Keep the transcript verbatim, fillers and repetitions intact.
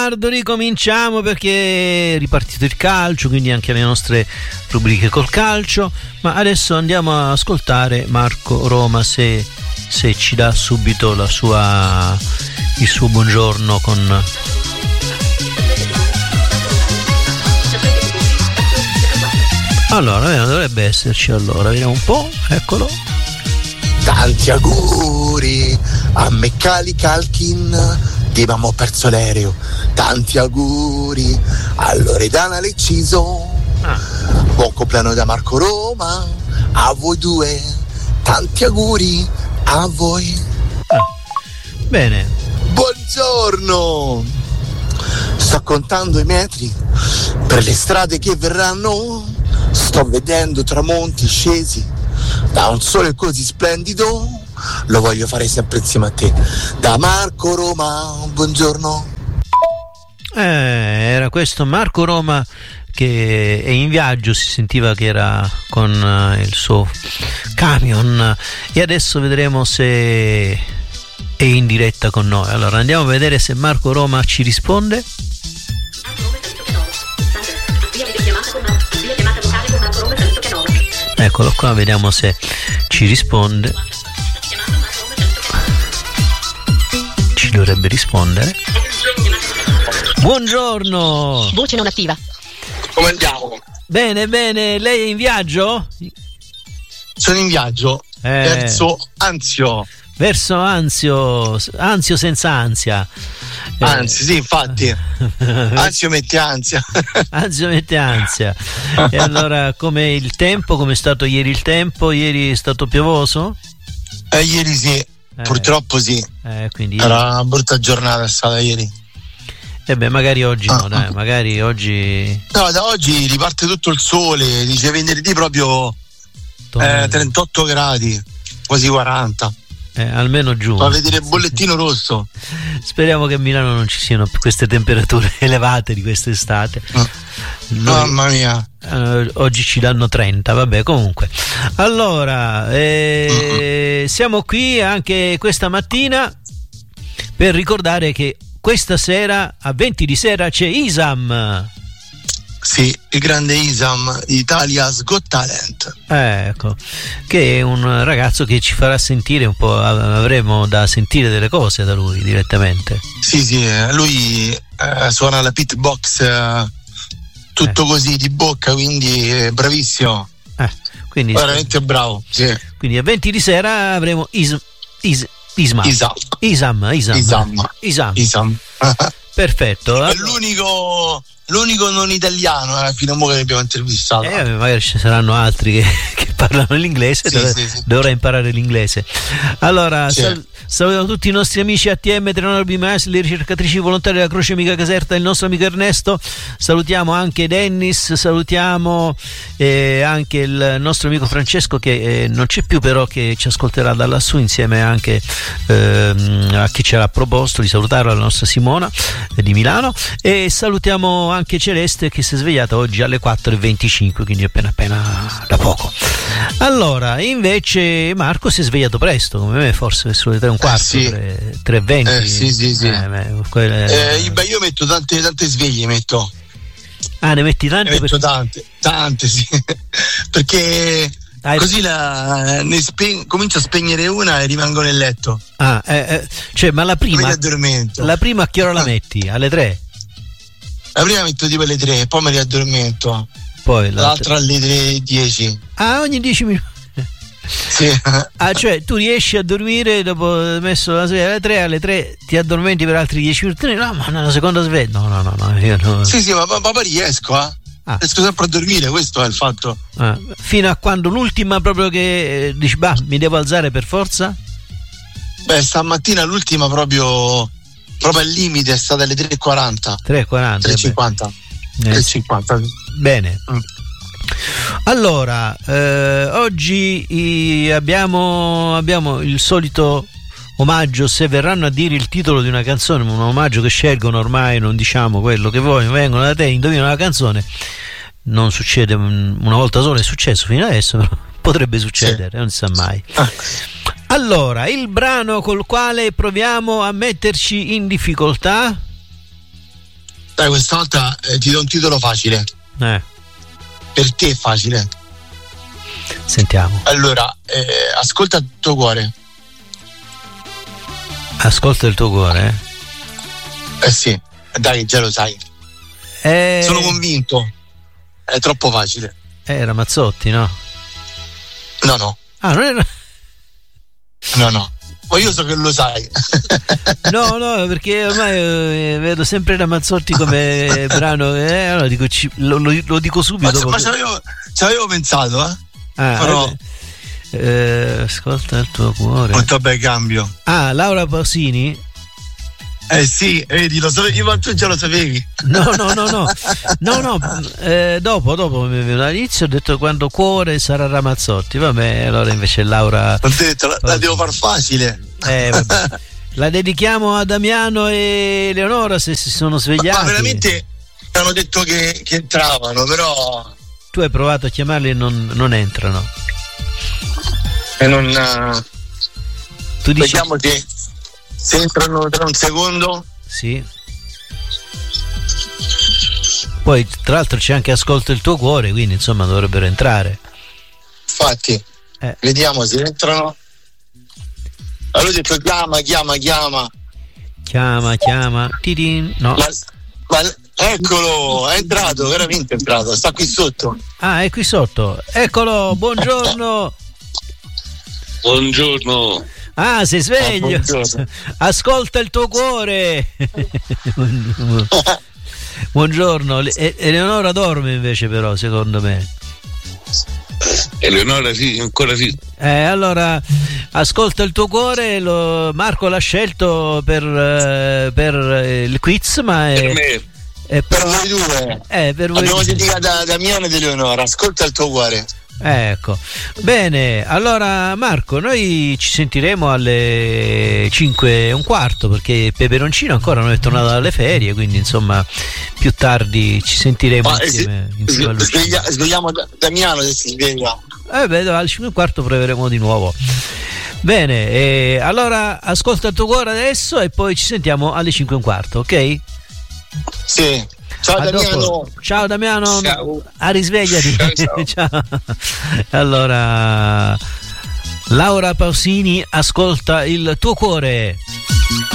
Ricominciamo perché è ripartito il calcio, quindi anche le nostre rubriche col calcio, ma adesso andiamo a ascoltare Marco Roma se, se ci dà subito la sua, il suo buongiorno con... Allora, dovrebbe esserci, allora, vediamo un po', eccolo. Tanti auguri a Meccali Calkin, di mamma ho perso l'aereo. Tanti auguri a Loredana Lecciso, ah. Buon compleanno da Marco Roma, a voi due, tanti auguri a voi. Ah. Bene. Buongiorno, sto contando i metri per le strade che verranno, sto vedendo tramonti scesi da un sole così splendido, lo voglio fare sempre insieme a te. Da Marco Roma, buongiorno. Eh, era questo Marco Roma che è in viaggio, si sentiva che era con uh, il suo camion, e adesso vedremo se è in diretta con noi. Allora andiamo a vedere se Marco Roma ci risponde. Eccolo qua, vediamo se ci risponde. Ci dovrebbe rispondere. Buongiorno. Voce non attiva. Come andiamo? Bene, bene. Lei è in viaggio? Sono in viaggio eh. verso Anzio. Verso Anzio, Anzio senza ansia. Anzi, sì, infatti. Anzio mette ansia. Anzio mette ansia. E allora, come il tempo? Come è stato ieri il tempo? Ieri è stato piovoso? Eh, ieri sì, eh. purtroppo sì. Eh, quindi... Era una brutta giornata, è stata ieri. E eh beh, magari oggi ah, no, dai, ah. magari oggi. No, da oggi riparte tutto il sole, dice venerdì proprio eh, trentotto gradi, quasi quaranta. Eh, almeno giù. Fa vedere il bollettino rosso. Speriamo che a Milano non ci siano più queste temperature elevate di quest'estate. No. Noi, mamma mia. Eh, oggi ci danno trenta, vabbè, comunque. Allora, eh, mm-hmm. siamo qui anche questa mattina per ricordare che questa sera a venti di sera c'è Isam. Sì, il grande Isam, Italia's Got Talent. Eh, ecco, che è un ragazzo che ci farà sentire un po', avremo da sentire delle cose da lui direttamente. Sì, sì, lui eh, suona la pitbox eh, tutto eh. così di bocca, quindi è bravissimo. Eh, quindi veramente bravo, sì. Quindi a venti di sera avremo Is, Is, Isma. Isam. Isam, Isam. Isam. Isam. Isam. Perfetto. È l'unico l'unico non italiano eh, fino a ora che abbiamo intervistato. Eh, magari ci saranno altri che, che parlano l'inglese, sì, dov- sì, sì. dovrà imparare l'inglese. Allora, sì. sal- salutiamo tutti i nostri amici A T M, Trenor B M S, le ricercatrici volontarie della Croce Amica Caserta, il nostro amico Ernesto. Salutiamo anche Dennis, salutiamo eh, anche il nostro amico Francesco che eh, non c'è più, però che ci ascolterà da lassù, insieme anche eh, a chi ci ha proposto di salutarlo, la nostra Simona eh, di Milano, e salutiamo anche anche Celeste che si è svegliata oggi alle quattro e venticinque, quindi appena appena da poco. Allora, invece Marco si è svegliato presto, come me, forse verso le tre e un quarto, eh sì. tre e venti. Eh sì, sì, sì. Eh, beh, quelle... eh, beh, io metto tante, tante sveglie, metto. Ah, ne metti tante? Ne metto per... tante, tante, sì. Perché Hai... così la, ne spe... comincio a spegnere una e rimango nel letto. Ah, eh, eh, cioè, ma la prima... Mi addormento. La prima a che ora la metti? Alle tre? La prima metto tipo alle tre, poi mi riaddormento. Poi l'altra, l'altra alle tre e dieci. Ah, ogni dieci minuti. Sì. Ah, cioè tu riesci a dormire dopo aver messo la sveglia alle tre, alle tre ti addormenti per altri dieci minuti? No, ma nella seconda sveglia. No, no, no, no, io no. Sì, sì, ma, ma, ma poi riesco, eh. Ah. Riesco sempre a dormire, questo è il fatto. Ah. Fino a quando l'ultima proprio che eh, dici, bah, mi devo alzare per forza? Beh, stamattina l'ultima proprio proprio al limite è stata alle tre e quaranta. tre e quaranta. tre e cinquanta. Eh. tre e cinquanta. Bene. Mm. Allora, eh, oggi i, abbiamo, abbiamo il solito omaggio, se verranno a dire il titolo di una canzone, un omaggio che scelgono ormai, non diciamo quello che vogliono, vengono da te, indovinano la canzone. Non succede una volta sola, è successo fino adesso, però potrebbe succedere, sì. Non si sa mai. Ah. Allora, il brano col quale proviamo a metterci in difficoltà? Dai, questa volta eh, ti do un titolo facile. Eh. Per te è facile. Sentiamo. Allora, eh, ascolta il tuo cuore. Ascolta il tuo cuore? Eh, eh sì, dai, già lo sai. Eh... Sono convinto. È troppo facile. Eh, era Mazzotti, no? No, no. Ah, non era... No, no. Ma io so che lo sai. No, no, perché ormai eh, vedo sempre Ramazzotti come brano, eh, allora dico, ci, lo, lo, lo dico subito. Ma, ma ci avevo, ci avevo pensato, eh? Ah, però eh, eh, ascolta il tuo cuore. Molto bel cambio. Ah, Laura Pausini? Eh sì, vedi, lo sapevi, ma tu già lo sapevi. No, no, no, no, no, no, eh, dopo, dopo all'inizio ho detto quando cuore sarà Ramazzotti, vabbè, allora invece Laura. Ho detto, la, la devo far facile. Eh, vabbè. La dedichiamo a Damiano e Leonora se si sono svegliati. Ma, ma veramente hanno detto che, che entravano, però. Tu hai provato a chiamarli e non, non entrano. E non. Uh... Tu dici. Vediamo se. Se entrano tra un secondo. Sì. Poi tra l'altro c'è anche Ascolta il tuo cuore, quindi insomma dovrebbero entrare. Infatti eh. Vediamo se entrano. Allora ho detto chiama, chiama, chiama. Chiama, chiama. Tidin. No. Ma, ma, eccolo, è entrato, veramente è entrato, sta qui sotto. Ah, è qui sotto. Eccolo, buongiorno. Buongiorno. Ah, sei sveglio. Ah, ascolta il tuo cuore. Buongiorno. E- Eleonora dorme invece, però, secondo me. Eleonora sì, ancora sì. Eh, allora, ascolta il tuo cuore. Lo, Marco l'ha scelto per, eh, per il quiz, ma è, per me. È per, per voi due. Eh, per voi abbiamo dedicato a Damiano ed Eleonora. Ascolta il tuo cuore. Ecco, bene, allora Marco, noi ci sentiremo alle cinque e un quarto perché Peperoncino ancora non è tornato dalle ferie, quindi insomma più tardi ci sentiremo Ma insieme, si, insieme a lui. Sveglia, svegliamo Damiano se si sveglia. Eh beh, alle cinque e un quarto proveremo di nuovo. Bene, eh, allora ascolta il tuo cuore adesso e poi ci sentiamo alle cinque e un quarto, ok? Sì. Ciao a Damiano. Dopo. Ciao Damiano. Ciao. A risvegliati. Ciao, ciao. Ciao. Allora, Laura Pausini, ascolta il tuo cuore.